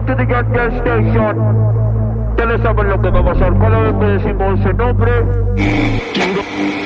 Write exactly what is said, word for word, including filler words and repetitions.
to the gas gas station. Ya no saben lo que va a pasar cada vez que decimos ese nombre.